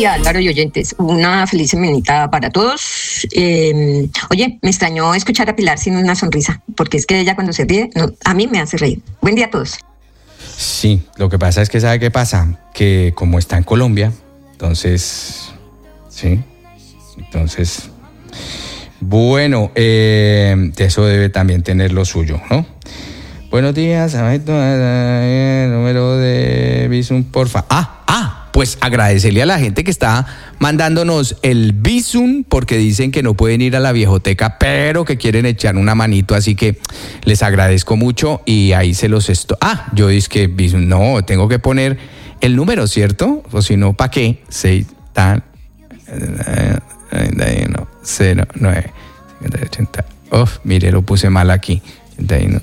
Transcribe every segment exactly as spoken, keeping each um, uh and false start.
día, Álvaro y oyentes. Una feliz semanita para todos. Eh, oye, me extrañó escuchar a Pilar sin una sonrisa, porque es que ella cuando se ríe, no, a mí me hace reír. Buen día a todos. Sí, lo que pasa es que ¿sabe qué pasa? Que como está en Colombia, entonces, sí, entonces, bueno, eh, eso debe también tener lo suyo, ¿no? Buenos días, número de Bizum, porfa. Ah, ah, pues agradecerle a la gente que está mandándonos el Bizum, porque dicen que no pueden ir a la viejoteca, pero que quieren echar una manito, así que les agradezco mucho y ahí se los estoy. Ah, yo dije que Bizum, no, tengo que poner el número, ¿cierto? O si no, ¿para qué? seis, tan, no, cero, nueve, ochenta. Uf, mire, lo puse mal aquí. ochenta y uno.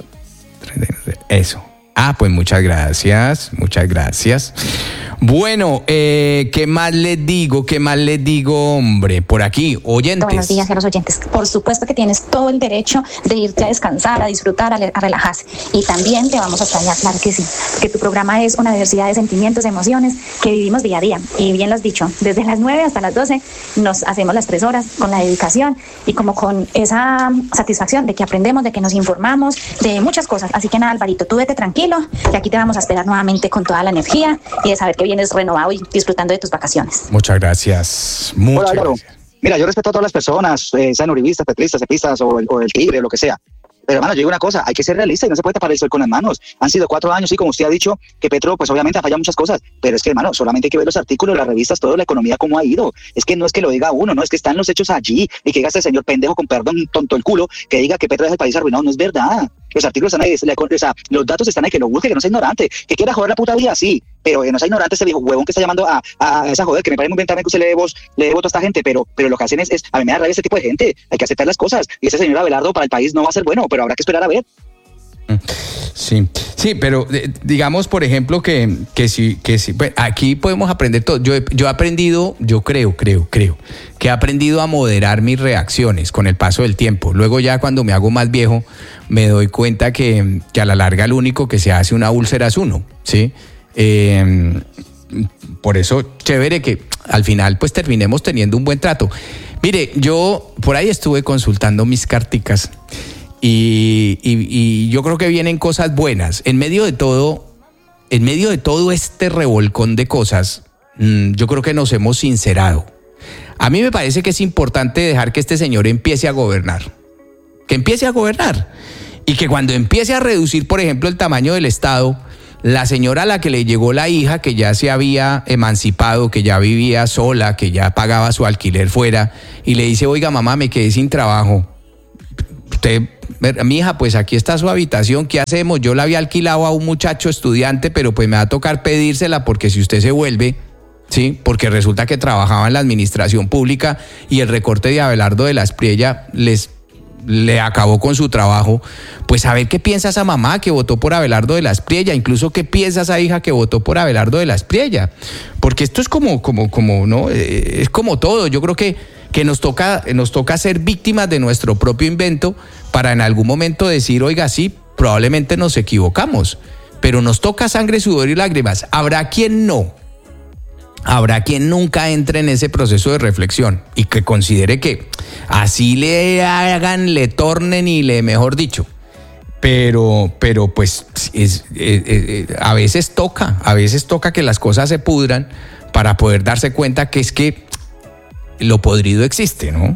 Eso. Ah, pues muchas gracias, muchas gracias. Bueno, eh, ¿qué más les digo? ¿Qué más les digo, hombre? Por aquí, oyentes. Buenos días a los oyentes. Por supuesto que tienes todo el derecho de irte a descansar, a disfrutar, a, le- a relajarse. Y también te vamos a extrañar, claro que sí. Que tu programa es una diversidad de sentimientos, de emociones que vivimos día a día. Y bien lo has dicho, desde las nueve hasta las doce nos hacemos las tres horas con la dedicación y como con esa satisfacción de que aprendemos, de que nos informamos, de muchas cosas. Así que nada, Alvarito, tú vete tranquilo, que aquí te vamos a esperar nuevamente con toda la energía y de saber que vienes renovado y disfrutando de tus vacaciones. Muchas gracias. Muchas Hola, Álvaro. gracias. Mira, yo respeto a todas las personas, eh, sean uribistas, petristas, cepistas o el, o el tigre o lo que sea. Pero hermano, yo digo una cosa, hay que ser realista y no se puede tapar el sol con las manos. Han sido cuatro años y como usted ha dicho, que Petro pues obviamente ha fallado muchas cosas, pero es que hermano, solamente hay que ver los artículos, las revistas, toda la economía cómo ha ido. Es que no es que lo diga uno, no, es que están los hechos allí y que diga este señor pendejo con perdón, tonto el culo, que diga que Petro es el país arruinado, no es verdad. Los artículos están ahí, la- o sea, los datos están ahí, que lo busque, que no sea ignorante, que quiera joder la puta vida, sí, pero que no sea ignorante ese viejo huevón que está llamando a, a esa joder, que me parece muy bien también que usted le dé voz, le dé voto a esta gente, pero, pero lo que hacen es, es, a mí me da rabia ese tipo de gente, hay que aceptar las cosas, y ese señor Abelardo para el país no va a ser bueno, pero habrá que esperar a ver. Sí, sí, pero eh, digamos, por ejemplo, que, que sí, que sí, pues, aquí podemos aprender todo. Yo he, yo he aprendido, yo creo, creo, creo, que he aprendido a moderar mis reacciones con el paso del tiempo. Luego ya cuando me hago más viejo, me doy cuenta que, que a la larga el único que se hace una úlcera es uno, ¿sí? Eh, por eso, chévere que al final pues terminemos teniendo un buen trato. Mire, yo por ahí estuve consultando mis carticas. Y, y, y yo creo que vienen cosas buenas. En medio de todo, en medio de todo este revolcón de cosas, mmm, yo creo que nos hemos sincerado. A mí me parece que es importante dejar que este señor empiece a gobernar. Que empiece a gobernar. Y que cuando empiece a reducir, por ejemplo, el tamaño del Estado, la señora a la que le llegó la hija, que ya se había emancipado, que ya vivía sola, que ya pagaba su alquiler fuera, y le dice, oiga, mamá, me quedé sin trabajo. Usted, mi hija, pues aquí está su habitación, ¿qué hacemos? Yo la había alquilado a un muchacho estudiante, pero pues me va a tocar pedírsela porque si usted se vuelve, sí, porque resulta que trabajaba en la administración pública y el recorte de Abelardo de la Espriella les le acabó con su trabajo, pues a ver qué piensa esa mamá que votó por Abelardo de la Espriella, incluso qué piensa esa hija que votó por Abelardo de la Espriella, porque esto es como, como, como, ¿no? Eh, es como todo, yo creo que, que nos toca, nos toca ser víctimas de nuestro propio invento para en algún momento decir, oiga, sí, probablemente nos equivocamos, pero nos toca sangre, sudor y lágrimas. Habrá quien no. Habrá quien nunca entre en ese proceso de reflexión y que considere que así le hagan, le tornen y le, mejor dicho. Pero, pero pues es, es, es, a veces toca, a veces toca que las cosas se pudran para poder darse cuenta que es que lo podrido existe, ¿no?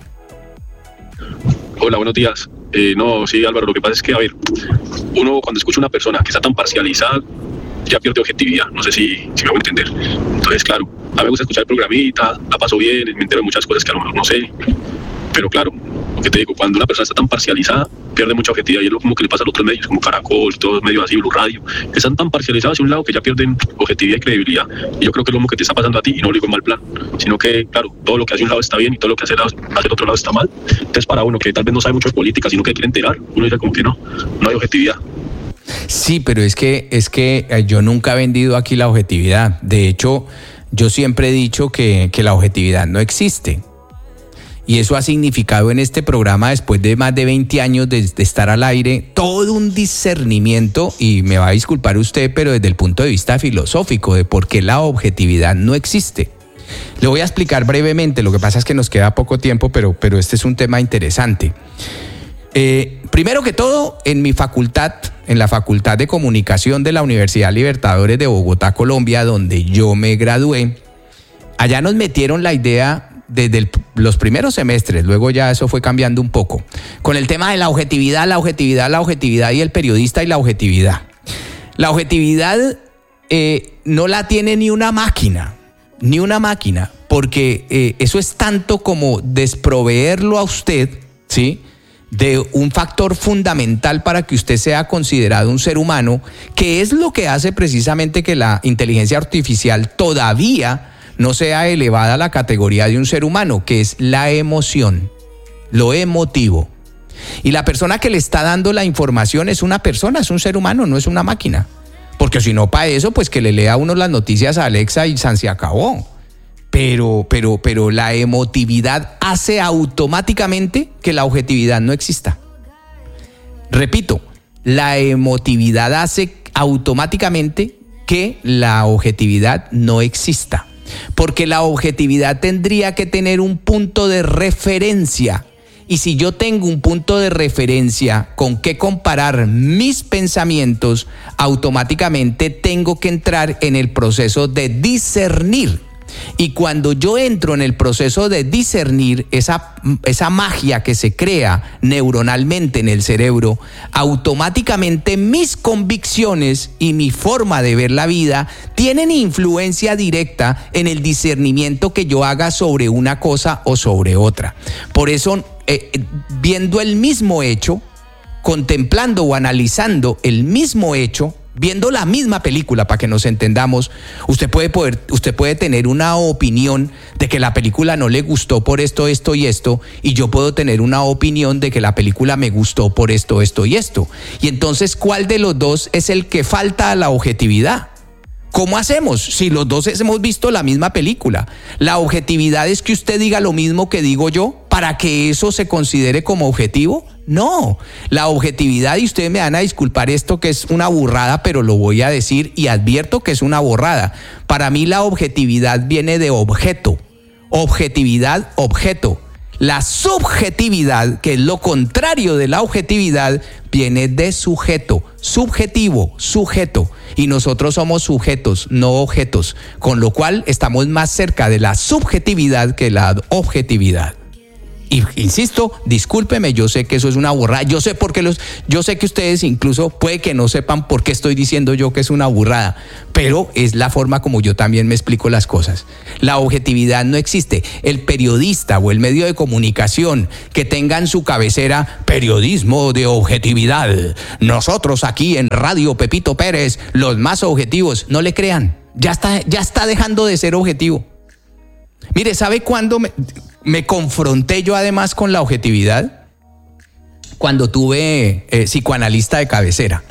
Hola, buenos días. Eh, no, sí, Álvaro, lo que pasa es que, a ver, uno cuando escucha a una persona que está tan parcializada, ya pierde objetividad, no sé si, si me voy a entender. Entonces, claro, a mí me gusta escuchar el programita, la paso bien, me entero de muchas cosas que a lo mejor no sé, pero claro, lo que te digo, cuando una persona está tan parcializada, pierde mucha objetividad y es lo mismo que le pasa a los otros medios, como Caracol, todos los medios así, Blue Radio, que están tan parcializados hacia un lado que ya pierden objetividad y credibilidad. Y yo creo que es lo mismo que te está pasando a ti y no lo digo en mal plan, sino que, claro, todo lo que hace un lado está bien y todo lo que hace, hace el otro lado está mal. Entonces, para uno que tal vez no sabe mucho de política, sino que quiere enterar, uno dice como que no, no hay objetividad. Sí, pero es que, es que yo nunca he vendido aquí la objetividad. De hecho, yo siempre he dicho que, que la objetividad no existe. Y eso ha significado en este programa, después de más de veinte años de, de estar al aire, todo un discernimiento, y me va a disculpar usted, pero desde el punto de vista filosófico, de por qué la objetividad no existe. Le voy a explicar brevemente, lo que pasa es que nos queda poco tiempo, pero, pero este es un tema interesante. Eh, primero que todo, en mi facultad, en la Facultad de Comunicación de la Universidad Libertadores de Bogotá, Colombia, donde yo me gradué, allá nos metieron la idea desde el, los primeros semestres, luego ya eso fue cambiando un poco, con el tema de la objetividad, la objetividad, la objetividad y el periodista y la objetividad. La objetividad eh, no la tiene ni una máquina, ni una máquina, porque eh, eso es tanto como desproveerlo a usted, ¿sí?, de un factor fundamental para que usted sea considerado un ser humano, que es lo que hace precisamente que la inteligencia artificial todavía no sea elevada a la categoría de un ser humano, que es la emoción, lo emotivo. Y la persona que le está dando la información es una persona, es un ser humano, no es una máquina. Porque si no, para eso, pues que le lea uno las noticias a Alexa y san se acabó. Pero, pero, pero la emotividad hace automáticamente que la objetividad no exista. Repito, la emotividad hace automáticamente que la objetividad no exista. Porque la objetividad tendría que tener un punto de referencia. Y si yo tengo un punto de referencia con qué comparar mis pensamientos, automáticamente tengo que entrar en el proceso de discernir. Y cuando yo entro en el proceso de discernir, esa, esa magia que se crea neuronalmente en el cerebro, automáticamente mis convicciones y mi forma de ver la vida tienen influencia directa en el discernimiento que yo haga sobre una cosa o sobre otra. Por eso, eh, viendo el mismo hecho, contemplando o analizando el mismo hecho, viendo la misma película, para que nos entendamos, usted puede poder, usted puede tener una opinión de que la película no le gustó por esto, esto y esto, y yo puedo tener una opinión de que la película me gustó por esto, esto y esto. Y entonces, ¿cuál de los dos es el que falta a la objetividad? ¿Cómo hacemos si los dos hemos visto la misma película? La objetividad es que usted diga lo mismo que digo yo para que eso se considere como objetivo. No, la objetividad, y ustedes me van a disculpar esto que es una burrada, pero lo voy a decir y advierto que es una burrada. Para mí la objetividad viene de objeto, objetividad, objeto. La subjetividad, que es lo contrario de la objetividad, viene de sujeto, subjetivo, sujeto. Y nosotros somos sujetos, no objetos, con lo cual estamos más cerca de la subjetividad que la objetividad. Y insisto, discúlpeme, yo sé que eso es una burrada, yo sé por qué los, yo sé que ustedes incluso puede que no sepan por qué estoy diciendo yo que es una burrada, pero es la forma como yo también me explico las cosas. La objetividad no existe. El periodista o el medio de comunicación que tenga en su cabecera periodismo de objetividad, nosotros aquí en Radio Pepito Pérez, los más objetivos, no le crean, ya está, ya está dejando de ser objetivo. Mire, ¿sabe cuándo me... Me confronté yo además con la objetividad? Cuando tuve eh, psicoanalista de cabecera.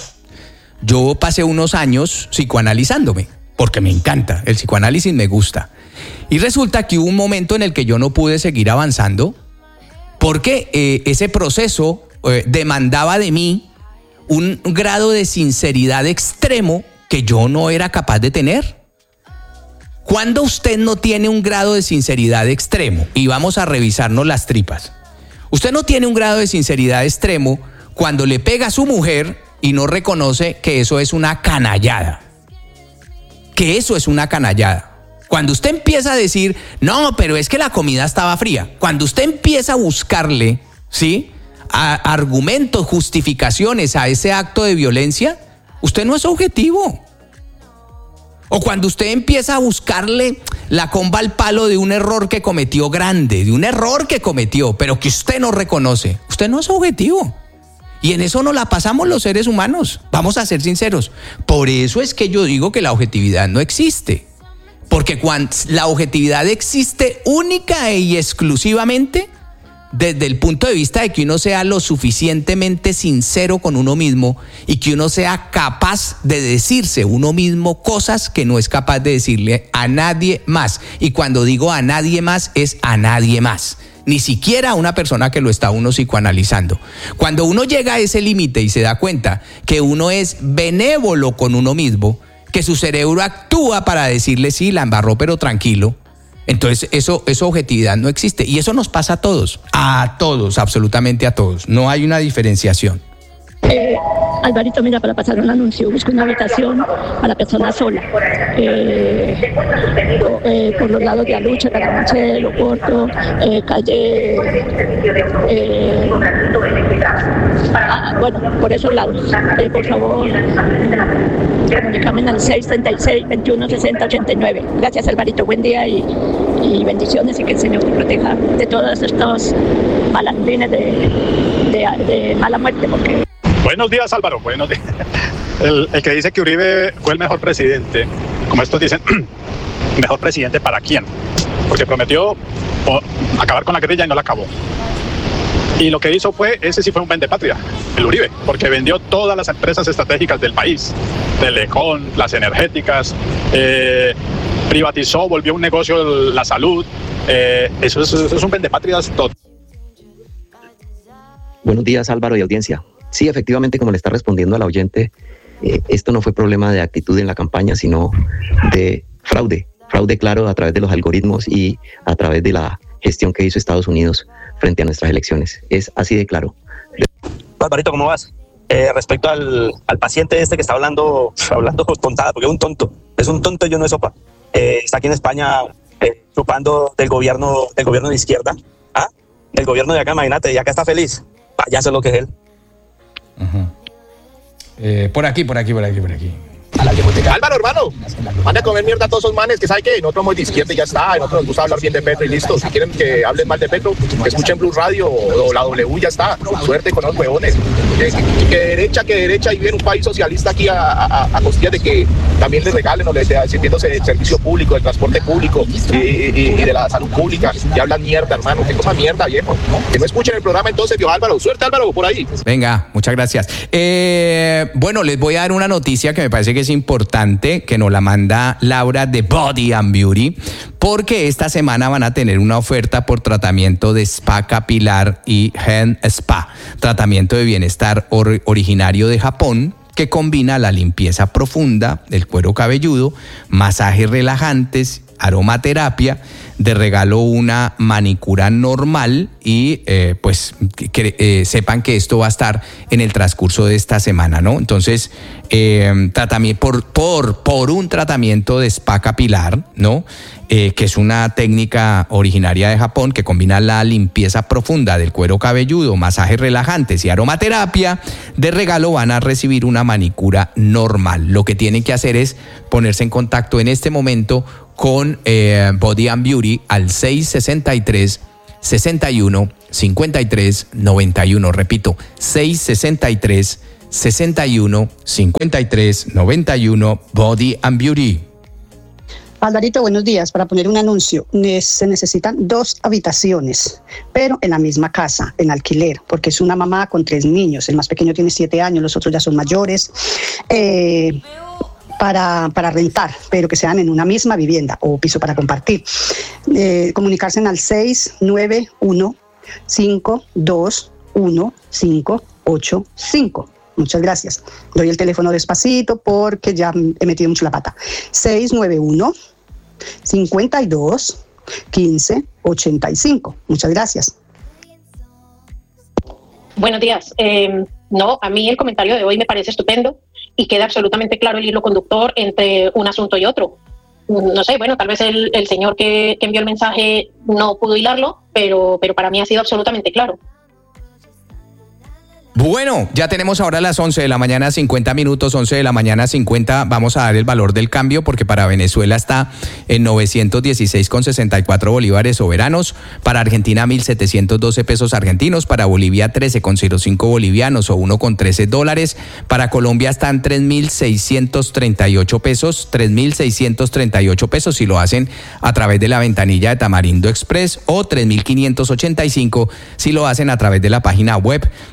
Yo pasé unos años psicoanalizándome, porque me encanta, el psicoanálisis me gusta. Y resulta que hubo un momento en el que yo no pude seguir avanzando, porque eh, ese proceso eh, demandaba de mí un grado de sinceridad extremo que yo no era capaz de tener. Cuando usted no tiene un grado de sinceridad extremo, y vamos a revisarnos las tripas, usted no tiene un grado de sinceridad extremo cuando le pega a su mujer y no reconoce que eso es una canallada, que eso es una canallada. Cuando usted empieza a decir, no, pero es que la comida estaba fría, cuando usted empieza a buscarle, ¿sí?, a argumentos, justificaciones a ese acto de violencia, usted no es objetivo. O cuando usted empieza a buscarle la comba al palo de un error que cometió grande, de un error que cometió, pero que usted no reconoce, usted no es objetivo. Y en eso nos la pasamos los seres humanos, vamos a ser sinceros. Por eso es que yo digo que la objetividad no existe. Porque cuando la objetividad existe única y exclusivamente desde el punto de vista de que uno sea lo suficientemente sincero con uno mismo y que uno sea capaz de decirse uno mismo cosas que no es capaz de decirle a nadie más. Y cuando digo a nadie más, es a nadie más. Ni siquiera a una persona que lo está uno psicoanalizando. Cuando uno llega a ese límite y se da cuenta que uno es benévolo con uno mismo, que su cerebro actúa para decirle sí, la embarró, pero tranquilo, Entonces, eso, eso objetividad no existe. Y eso nos pasa a todos, a todos, absolutamente a todos. No hay una diferenciación. Eh, Alvarito, mira, para pasar un anuncio, busco una habitación para persona sola. Eh, eh, por los lados de Alucha, Carabanchel, Oporto, eh, calle... Eh, ah, bueno, por esos lados. Eh, por favor, comunícame al seis treinta y seis, veintiuno sesenta, ochenta y nueve. Gracias, Alvarito. Buen día y, y bendiciones, y que el Señor te proteja de todos estos malandrines de, de, de mala muerte, porque... Buenos días, Álvaro. Buenos días. El, el que dice que Uribe fue el mejor presidente, como estos dicen, ¿mejor presidente para quién? Porque prometió o, acabar con la guerrilla y no la acabó. Y lo que hizo fue, ese sí fue un vendepatria, el Uribe, porque vendió todas las empresas estratégicas del país, Telecom, las energéticas, eh, privatizó, volvió un negocio la salud. Eh, eso, es, eso es un vendepatrias total. Buenos días, Álvaro y audiencia. Sí, efectivamente, como le está respondiendo al oyente, eh, esto no fue problema de actitud en la campaña, sino de fraude. Fraude claro a través de los algoritmos y a través de la gestión que hizo Estados Unidos frente a nuestras elecciones. Es así de claro. Alvarito, ¿cómo vas? Eh, respecto al, al paciente este que está hablando, hablando tontada, porque es un tonto. Es un tonto y yo no es sopa. Eh, está aquí en España eh, chupando del gobierno, del gobierno de izquierda. ¿Ah? Del gobierno de acá, imagínate, y acá está feliz. Payaso es lo que es él. Uh-huh. eh, por aquí, por aquí, por aquí, por aquí. Álvaro, hermano, manda a comer mierda a todos esos manes, que sabe que nosotros somos de izquierda y ya está, y nosotros nos gusta hablar bien de Petro y listo. Si quieren que hablen mal de Petro, que escuchen Blue Radio o, o la W, ya está. Suerte con los huevones. Que, que, que derecha, que derecha, y viene un país socialista aquí a, a, a costillas de que también les regalen o les dé sintiéndose del servicio público, del transporte público y, y, y de la salud pública. Y hablan mierda, hermano, que cosa mierda, viejo. Que no escuchen el programa entonces, tío Álvaro. Suerte, Álvaro, por ahí. Venga, muchas gracias. Eh, bueno, les voy a dar una noticia que me parece que es importante, que nos la manda Laura de Body and Beauty, porque esta semana van a tener una oferta por tratamiento de spa capilar y Hen Spa, tratamiento de bienestar or- originario de Japón, que combina la limpieza profunda del cuero cabelludo, masajes relajantes, aromaterapia, de regalo una manicura normal y eh, pues que, eh, sepan que esto va a estar en el transcurso de esta semana, ¿no? Entonces, eh, tratamiento por, por, por un tratamiento de spa capilar, ¿no? Eh, que es una técnica originaria de Japón que combina la limpieza profunda del cuero cabelludo, masajes relajantes y aromaterapia. De regalo van a recibir una manicura normal. Lo que tienen que hacer es ponerse en contacto en este momento con eh, Body and Beauty al seis sesenta y tres, sesenta y uno, cincuenta y tres, noventa y uno. Repito, seis sesenta y tres, sesenta y uno, cincuenta y tres, noventa y uno, Body and Beauty. Alvarito, buenos días. Para poner un anuncio, se necesitan dos habitaciones, pero en la misma casa, en alquiler, porque es una mamá con tres niños. El más pequeño tiene siete años, los otros ya son mayores. Eh, para, para rentar, pero que sean en una misma vivienda o piso para compartir. Eh, comunicarse al seis nueve uno, cinco dos uno, cinco ocho cinco. Muchas gracias. Doy el teléfono despacito porque ya he metido mucho la pata. seis nueve uno, cincuenta y dos, quince, ochenta y cinco. Muchas gracias. Buenos días. Eh, no, a mí el comentario de hoy me parece estupendo y queda absolutamente claro el hilo conductor entre un asunto y otro. No sé, bueno, tal vez el, el señor que, que envió el mensaje no pudo hilarlo, pero, pero para mí ha sido absolutamente claro. Bueno, ya tenemos ahora las once de la mañana, cincuenta minutos, once de la mañana, cincuenta. Vamos a dar el valor del cambio porque para Venezuela está en novecientos dieciséis con sesenta y cuatro bolívares soberanos, para Argentina mil setecientos doce pesos argentinos, para Bolivia trece con cero cinco bolivianos o uno con trece dólares, para Colombia están tres mil seiscientos treinta y ocho pesos, tres mil seiscientos treinta y ocho pesos si lo hacen a través de la ventanilla de Tamarindo Express, o tres mil quinientos ochenta y cinco si lo hacen a través de la página web. Para Chile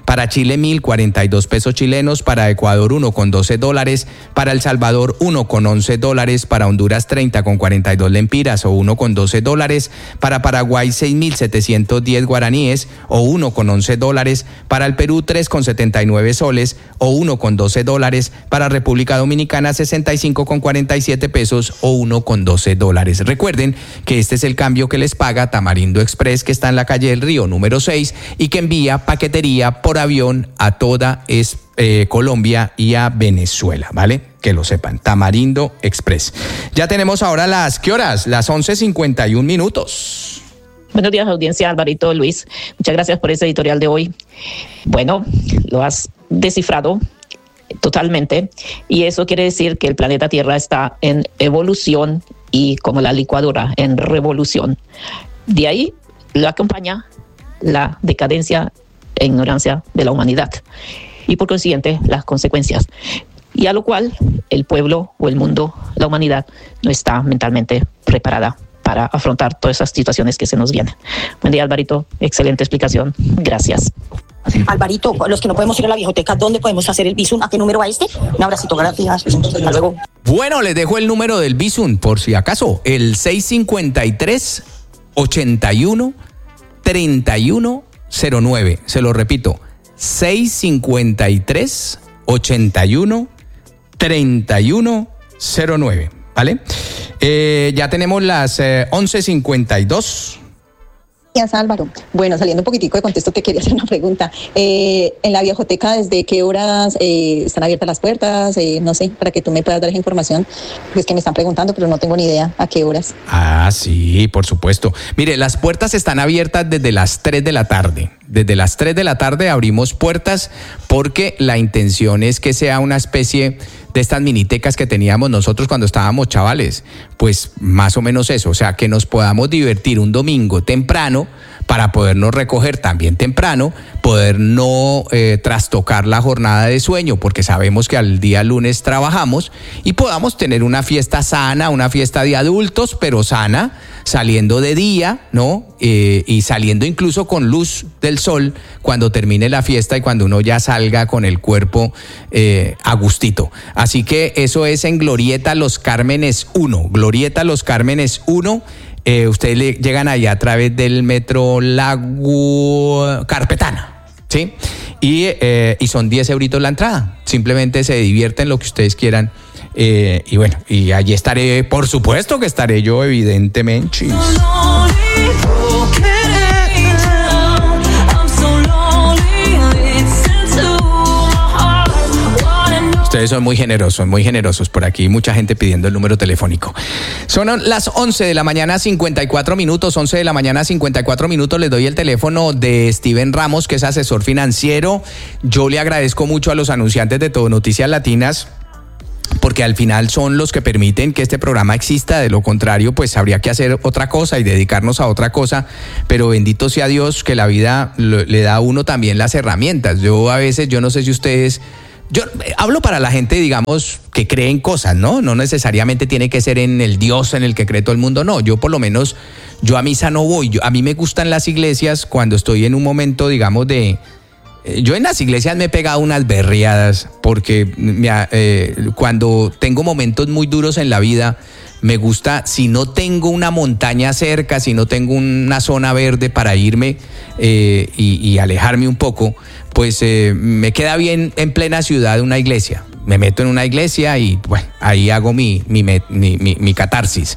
Chile mil cuarenta y dos pesos chilenos, para Ecuador uno con doce dólares, para El Salvador uno con once dólares, para Honduras treinta con cuarenta y dos lempiras o uno con doce dólares, para Paraguay seis mil setecientos diez guaraníes o uno con once dólares, para el Perú tres con setenta y nueve soles o uno con doce dólares, para República Dominicana sesenta y cinco con cuarenta y siete pesos o uno con doce dólares. Recuerden que este es el cambio que les paga Tamarindo Express, que está en la calle del Río número seis y que envía paquetería por avión a toda es, eh, Colombia y a Venezuela, ¿vale? Que lo sepan, Tamarindo Express. Ya tenemos ahora las, ¿qué horas? Las once cincuenta y un minutos. Buenos días, audiencia. Alvarito, Luis, muchas gracias por ese editorial de hoy. Bueno, lo has descifrado totalmente y eso quiere decir que el planeta Tierra está en evolución y como la licuadora en revolución. De ahí lo acompaña la decadencia e ignorancia de la humanidad y por consiguiente las consecuencias, y a lo cual el pueblo o el mundo, la humanidad, no está mentalmente preparada para afrontar todas esas situaciones que se nos vienen. Buen día, Alvarito, excelente explicación, gracias. Alvarito, los que no podemos ir a la Viejoteca, ¿dónde podemos hacer el Bizum? ¿A qué número a este? Un abracito, gracias. Hasta luego. Bueno, les dejo el número del Bizum por si acaso, el seis cinco tres, ocho uno, tres uno cero nueve. Se lo repito, seis cinco tres, ocho uno, tres uno cero nueve, ¿vale? Eh, ya tenemos las eh, once cincuenta y dos. Gracias, Álvaro. Bueno, saliendo un poquitico de contexto, te quería hacer una pregunta. Eh, en la Viejoteca, ¿desde qué horas eh, están abiertas las puertas? Eh, no sé, para que tú me puedas dar esa información. Pues que me están preguntando, pero no tengo ni idea a qué horas. Ah, sí, por supuesto. Mire, las puertas están abiertas desde las tres de la tarde. Desde las tres de la tarde abrimos puertas porque la intención es que sea una especie de estas minitecas que teníamos nosotros cuando estábamos chavales. Pues más o menos eso, o sea, que nos podamos divertir un domingo temprano para podernos recoger también temprano, poder no eh, trastocar la jornada de sueño, porque sabemos que al día lunes trabajamos, y podamos tener una fiesta sana, una fiesta de adultos, pero sana, saliendo de día, ¿no? Eh, y saliendo incluso con luz del sol cuando termine la fiesta y cuando uno ya salga con el cuerpo eh, a gustito. Así que eso es en Glorieta Los Cármenes uno, Glorieta Los Cármenes uno. Eh, ustedes le llegan allá a través del metro Lago Carpetana, ¿sí? Y, eh, y son diez euritos la entrada. Simplemente se divierten lo que ustedes quieran. Eh, y bueno, y allí estaré, por supuesto que estaré yo, evidentemente. Ustedes son muy generosos, muy generosos por aquí. Mucha gente pidiendo el número telefónico. Son las once de la mañana, cincuenta y cuatro minutos. once de la mañana, cincuenta y cuatro minutos. Les doy el teléfono de Steven Ramos, que es asesor financiero. Yo le agradezco mucho a los anunciantes de Todo Noticias Latinas, porque al final son los que permiten que este programa exista. De lo contrario, pues habría que hacer otra cosa y dedicarnos a otra cosa. Pero bendito sea Dios que la vida le da a uno también las herramientas. Yo a veces, yo no sé si ustedes... Yo hablo para la gente, digamos, que cree en cosas, ¿no? No necesariamente tiene que ser en el Dios en el que cree todo el mundo, no. Yo por lo menos, yo a misa no voy. Yo, a mí me gustan las iglesias cuando estoy en un momento, digamos, de... Eh, yo en las iglesias me he pegado unas berriadas porque me, eh, cuando tengo momentos muy duros en la vida, me gusta, si no tengo una montaña cerca, si no tengo una zona verde para irme eh, y, y alejarme un poco, pues eh, me queda bien en plena ciudad una iglesia. Me meto en una iglesia y bueno, ahí hago mi, mi, mi, mi, mi catarsis.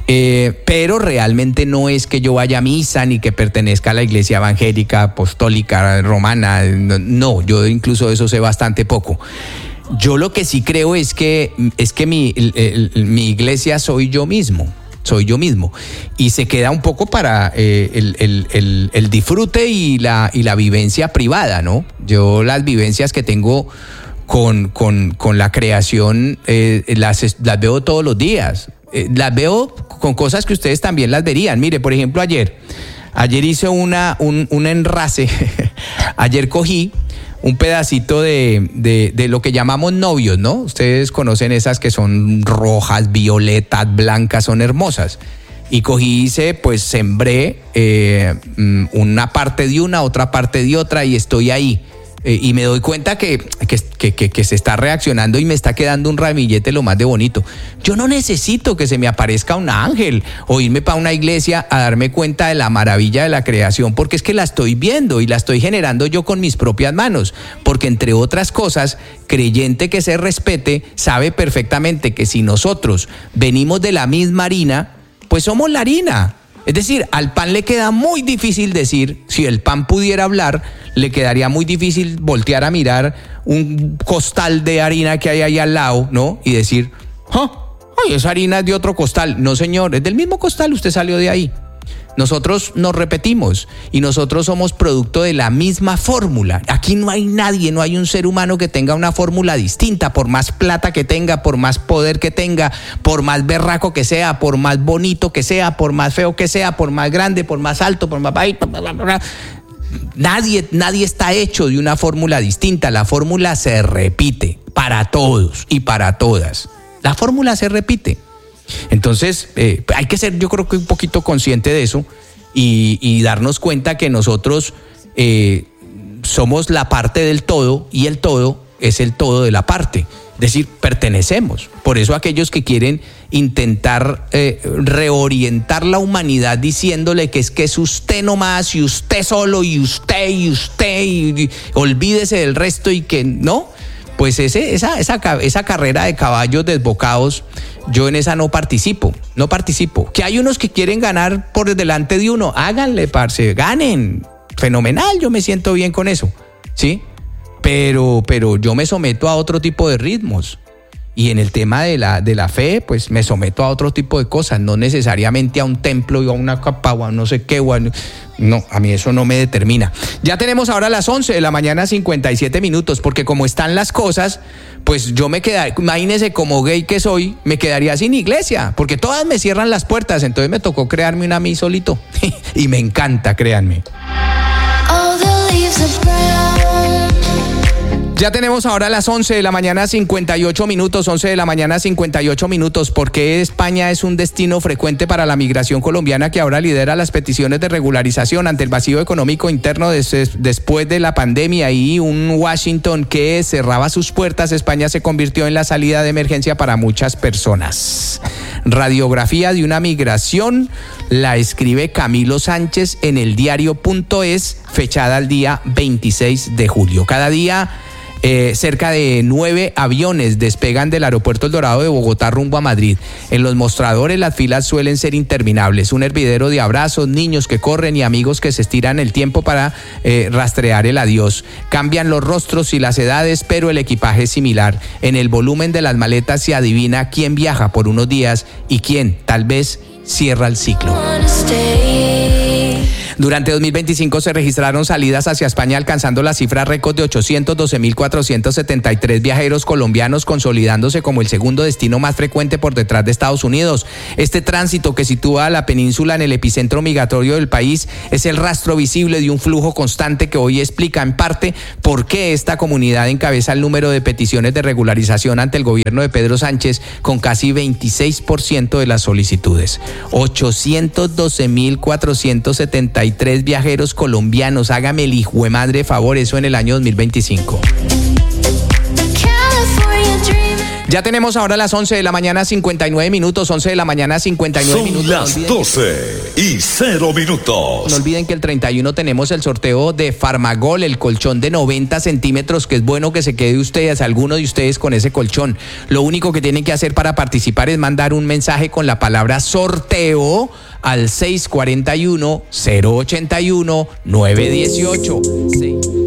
Eh, pero realmente no es que yo vaya a misa ni que pertenezca a la iglesia evangélica, apostólica, romana. No, yo incluso de eso sé bastante poco. Yo lo que sí creo es que, es que mi, el, el, mi iglesia soy yo mismo. Soy yo mismo. Y se queda un poco para eh, el, el, el, el disfrute y la, y la vivencia privada, ¿no? Yo las vivencias que tengo con, con, con la creación eh, las, las veo todos los días. Eh, las veo con cosas que ustedes también las verían. Mire, por ejemplo, ayer. Ayer hice una, un, un enrase. Ayer cogí un pedacito de, de, de lo que llamamos novios, ¿no? Ustedes conocen esas que son rojas, violetas, blancas, son hermosas. Y cogí, hice, pues sembré eh, una parte de una, otra parte de otra y estoy ahí. eh, y me doy cuenta que, que, que, que, que se está reaccionando y me está quedando un ramillete lo más de bonito. Yo no necesito que se me aparezca un ángel o irme para una iglesia a darme cuenta de la maravilla de la creación, porque es que la estoy viendo y la estoy generando yo con mis propias manos, porque entre otras cosas, creyente que se respete sabe perfectamente que si nosotros venimos de la misma harina, pues somos la harina. Es decir, al pan le queda muy difícil decir, si el pan pudiera hablar, le quedaría muy difícil voltear a mirar un costal de harina que hay ahí al lado, ¿no? Y decir, ¡ah! ¡Ay, esa harina es de otro costal! No, señor, es del mismo costal, usted salió de ahí. Nosotros nos repetimos y nosotros somos producto de la misma fórmula. Aquí no hay nadie, no hay un ser humano que tenga una fórmula distinta, por más plata que tenga, por más poder que tenga, por más berraco que sea, por más bonito que sea, por más feo que sea, por más grande, por más alto, por más bajito. Nadie, nadie está hecho de una fórmula distinta. La fórmula se repite para todos y para todas. La fórmula se repite. Entonces, eh, hay que ser, yo creo que un poquito consciente de eso y, y darnos cuenta que nosotros eh, somos la parte del todo y el todo es el todo de la parte. Es decir, pertenecemos. Por eso aquellos que quieren intentar eh, reorientar la humanidad diciéndole que es que es usted nomás y usted solo y usted y usted y, y olvídese del resto y que no, pues ese, esa, esa, esa carrera de caballos desbocados, yo en esa no participo, no participo. Que hay unos que quieren ganar por delante de uno, háganle, parce, ganen, fenomenal, yo me siento bien con eso, ¿sí? Pero, pero yo me someto a otro tipo de ritmos. Y en el tema de la, de la fe, pues me someto a otro tipo de cosas, no necesariamente a un templo y a una capa o a no sé qué. O a, no, a mí eso no me determina. Ya tenemos ahora las once de la mañana, cincuenta y siete minutos, porque como están las cosas, pues yo me quedaría, imagínese como gay que soy, me quedaría sin iglesia, porque todas me cierran las puertas, entonces me tocó crearme una a mí solito. Y me encanta, créanme. All the leaves of brown. Ya tenemos ahora las once de la mañana, cincuenta y ocho minutos, once de la mañana, cincuenta y ocho minutos. ¿Por qué España es un destino frecuente para la migración colombiana que ahora lidera las peticiones de regularización ante el vacío económico interno des, después de la pandemia y un Washington que cerraba sus puertas? España se convirtió en la salida de emergencia para muchas personas. Radiografía de una migración la escribe Camilo Sánchez en el diario.es, fechada al día veintiséis de julio. Cada día Eh, cerca de nueve aviones despegan del aeropuerto El Dorado de Bogotá rumbo a Madrid. En los mostradores las filas suelen ser interminables, un hervidero de abrazos, niños que corren y amigos que se estiran el tiempo para eh, rastrear el adiós. Cambian los rostros y las edades, pero el equipaje es similar. En el volumen de las maletas se adivina quién viaja por unos días y quién, tal vez, cierra el ciclo. Durante dos mil veinticinco se registraron salidas hacia España alcanzando la cifra récord de ochocientos doce mil cuatrocientos setenta y tres viajeros colombianos, consolidándose como el segundo destino más frecuente por detrás de Estados Unidos. Este tránsito que sitúa a la península en el epicentro migratorio del país es el rastro visible de un flujo constante que hoy explica en parte por qué esta comunidad encabeza el número de peticiones de regularización ante el gobierno de Pedro Sánchez con casi veintiséis por ciento de las solicitudes. ochocientos doce mil cuatrocientos setenta y tres viajeros colombianos, hágame el hijo de madre favor, eso en el año dos mil veinticinco. Ya tenemos ahora las once de la mañana, cincuenta y nueve minutos, once de la mañana, cincuenta y nueve Son minutos. las no doce y cero minutos. No olviden que el treinta y uno tenemos el sorteo de Farmagol, el colchón de noventa centímetros, que es bueno que se quede ustedes, alguno de ustedes con ese colchón. Lo único que tienen que hacer para participar es mandar un mensaje con la palabra sorteo al seis cuatro uno, cero ocho uno, nueve uno ocho.